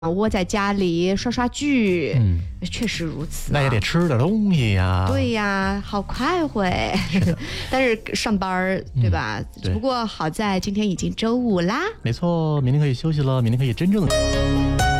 窝在家里刷刷剧，确实如此、 那也得吃点东西呀。 对呀，好快活。但是上班对吧？只不过好在今天已经周五啦。 没错，明天可以休息了，明天可以真正的。